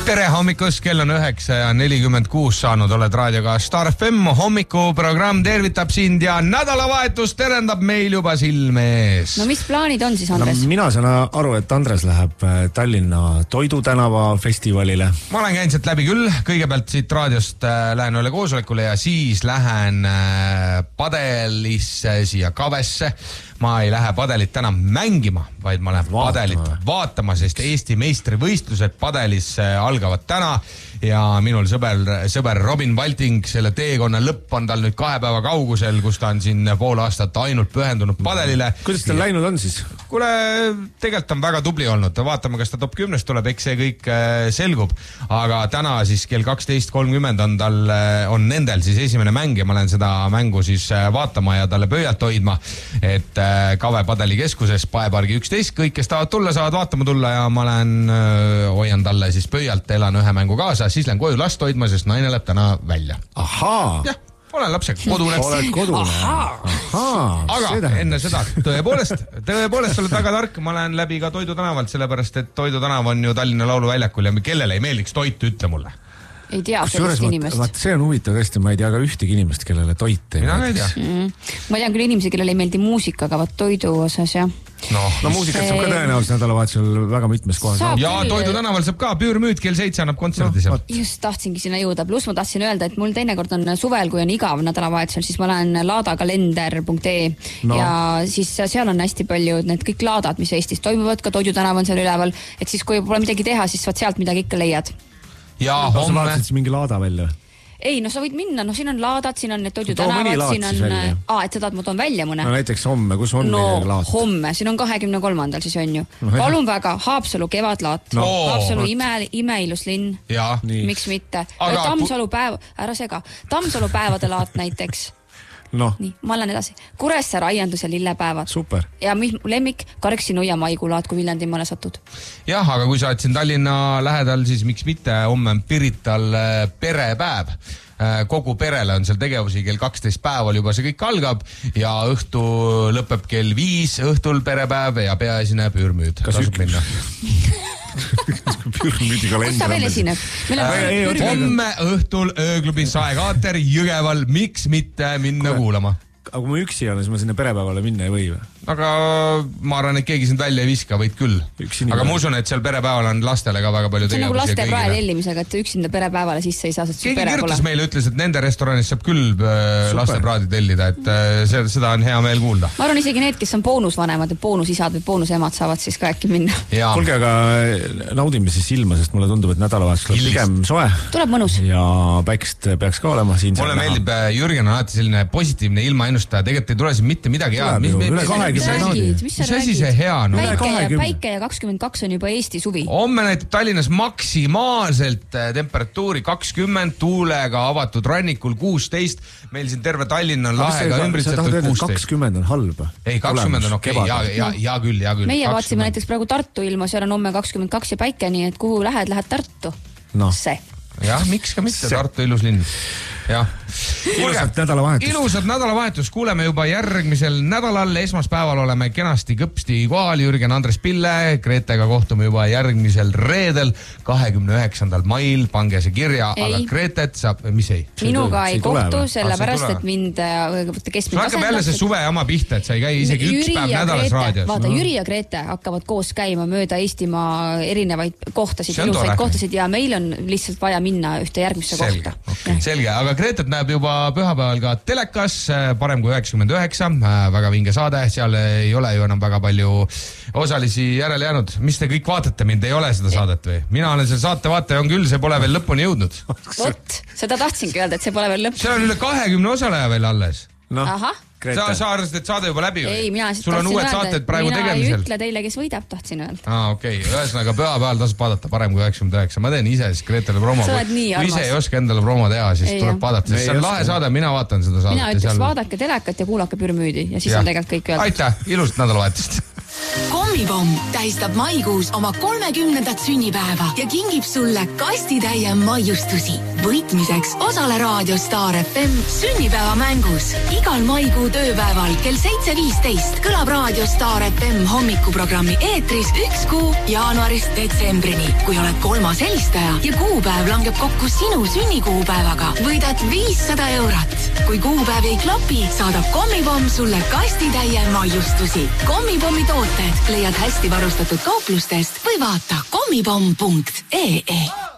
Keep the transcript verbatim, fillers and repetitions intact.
tere hommikust, kell on üheksa ja nelikümmend kuus saanud, oled raadioga Star F M, hommikuprogramm tervitab sind ja nädalavahetus terendab meil juba silme ees. No mis plaanid on siis, Andres? No, mina saan aru, et Andres läheb Tallinna Toidutänava festivalile. Ma olen käinud sealt läbi küll, kõigepealt siit raadiost äh, lähen üle koosolekule ja siis lähen äh, padelisse siia Kavesse. Ma ei lähe padelit täna mängima, vaid ma lähen vaatama. padelit vaatama, sest Eesti meistrivõistlused padelis algavad täna ja minul sõber, sõber Robin Valting, selle teekonna lõpp on tal nüüd kahe päeva kaugusel, kus ta on siin pool aastat ainult pühendunud padelile. Kuidas tal läinud on siis? Kuule, tegelikult on väga tubli olnud. Vaatame, kas ta top kümnest tuleb, eks see kõik selgub. Aga täna siis kell kaksteist kolmkümmend on tal, on nendel siis esimene mäng ja ma lähen seda mängu siis vaatama ja talle pöialt hoidma, et Kave padelikeskuses Paepargi üksteist, kõik, kes tahavad tulla, saavad vaatama tulla ja ma lähen, hoian talle siis pöialt, elan ühe mängu kaasa, siis lähen koju last hoidma, sest naine läheb täna välja. Ahaa! Jah, olen lapsega kodune. Oled kodune. Ahaa! Ahaa! Aga seda. Enne seda, tõepoolest, tõepoolest oled väga tark, ma lähen läbi ka Toidutänavalt, sellepärast et Toidutanav on ju Tallinna Lauluväljakul ja kellele ei meeldiks toitu, ütle mulle. Ei tea sellist inimest. Vaat see on huvitav tõesti, ma ei tea ka ühtegi inimest, kellele toit ei meeldiks. Mm. Ma tean küll inimesi, kellele ei meeldi muusika, aga vaat toidu osas, jah. No, no muusikat saab ka tõenäoliselt nädalavahetusel väga mitmes kohas. Saab ja küll. Toidutänaval saab ka Püürmüüt kell seitse annab kontserti seal. No, just tahtsingi sinna jõuda. Plus ma tahtsin öelda, et mul teinekord on suvel, kui on igav nädalavahetusel, siis ma lähen laadakalender punkt ee no. ja siis seal on hästi palju need kõik laadad, mis Eestis toimuvad, ka Toidutänav on seal üleval, et siis kui pole midagi teha, siis vaat sealt midagi ikka leiad. Ja no, homme... sa vaatasid siis mingi laada välja? Ei, no sa võid minna, no siin on laadad, siin on need Toidutänavad, siin on... Aa, et sa tahad, ma toon välja mõne? No näiteks homme, kus on no, meil laat? Homme, siin on kahekümne kolmandal siis on ju. No, Palun väga, Haapsalu kevadlaat, no, Haapsalu no. ime, imeilus linn. Ja. Miks mitte? Aga... Tammsalu päev, ära sega, Tammsalu päevade laat näiteks. No. Nii, ma lähen edasi. Kuressaare aiandus ja lillepäevad. Super. Ja mis lemmik, Karksinu ja Maigulaat, kui Viljandimaale satud. Jah, aga kui sa oled siin Tallinna lähedal, siis miks mitte, homme on Pirital perepäev. Kogu perele on seal tegevusi, kell kaksteist päeval juba see kõik algab ja õhtu lõpeb kell viis, õhtul perepäev ja peaesine Püürmüüd. Kas tasub minna? Püürmüüdi kalender. Kus ta veel esineb? Homme õhtul ööklubi Saekaater Jõgeval, miks mitte minna Kule. kuulama? Aga kui ma üksi olen, siis ma sinna perepäevale minna ei või või? Aga ma arvan, et keegi sind välja ei viska, võid küll. Aga ma usun, et seal perepäeval on lastele ka väga palju tegevusi. See on nagu laste prae tellimisega, et üksinda perepäevale sisse ei saa, sest keegi kirjutas meile, ütles, et nende restoranis saab küll äh, laste praadi tellida, et äh, see, seda on hea meel kuulda. Ma arvan isegi need, kes on boonusvanemad, et boonusisad või boonusemad saavad siis ka äkki minna. Kuulge, aga naudime siis ilma, sest mulle tundub, et nädalavahetus tuleb pigem soe. Tuleb mõnus. Ja päikest peaks ka olema siin. Mulle meeldib, Jürgen on alati selline positiivne ilmaennustaja, tegelikult ei tule siin mitte midagi head. Mis asi see hea? No? Päike, ja, päike ja kakskümmend kaks on juba Eesti suvi. Homme näitab Tallinnas maksimaalselt temperatuuri kakskümmend, tuulega avatud rannikul kuusteist. Meil siin terve Tallinn on lahega ümbritsetud kuusteist. kakskümmend on halb. Ei, kakskümmend on okei, okay. ja, ja, ja küll, ja küll. Meie vaatsime näiteks praegu Tartu ilma, seal on homme kakskümmend kaks ja päike, nii et kuhu lähed, lähed Tartu. No. See. Jah, miks ka mitte, Tartu ilus linn. Jah. Ilusat nädalavahetust. Ilusat nädalavahetust. Kuuleme juba järgmisel nädalal. Esmaspäeval oleme kenasti kõpsti kohal. Jürgen Andres Pille. Gretega kohtume juba järgmisel reedel, kahekümne üheksandal mail. Pange see kirja. Ei. Aga Gretet saab, mis ei? Minuga ei kohtu, sellepärast, et mind, kes mind asendab. Jälle see suvejama pihta, et sa ei käi isegi üks päev nädalas raadios. Vaata, Jüri ja Grete hakkavad koos käima mööda Eestimaa erinevaid kohtasid, ilusaid kohtasid ja meil on lihtsalt vaja minna ühte järgmisse selge. kohta. Okay. Selge, aga Gretet näeb juba pühapäeval ka telekas, parem kui üheksakümmend üheksa, väga vinge saade, seal ei ole ju enam väga palju osalisi järele jäänud. Mis te kõik vaatate mind, ei ole seda saadet või? Mina olen selle saate vaataja, on küll, see pole veel lõpuni jõudnud. Vot, seda tahtsingi öelda, et see pole veel lõpp. See on üle kahekümne osaleja veel alles. No. Ahah. Sa, sa arvasid, et saade juba läbi või? Ei, mina siis sul on uued öelda, saated praegu mina tegemisel. Mina ei ütle teile, kes võidab, tahtsin öelda. Aa, okei. Okay. Ühesõnaga pühapäeval tasub vaadata parem kui üheksakümmend üheksa. Ma teen ise siis Gretele promo. Kui ise ei oska endale promo teha, siis ei, tuleb vaadata. See on lahe saade, mina vaatan seda saadet. Mina ütleks seal... vaadake telekat ja kuulake Pürmüüdi ja siis ja. on tegelikult kõik öelda. Aitäh, ilusat nädalavahetust. Kommipomm tähistab maikuus oma kolmekümnendat sünnipäeva ja kingib sulle kastitäie maiustusi. Võitmiseks osale Raadio Star F M sünnipäevamängus. Igal maikuu tööpäeval kell seitse viisteist kõlab Raadio Star F M hommikuprogrammi eetris üks kuu jaanuarist detsembrini. Kui oled kolmas helistaja ja kuupäev langeb kokku sinu sünnikuupäevaga, võidad viissada eurot. Kui kuupäev ei klapi, saadab Kommipomm sulle kastitäie maiustusi. Kommipommi tooted leiad hästi varustatud kauplustest või vaata kommipomm punkt ee.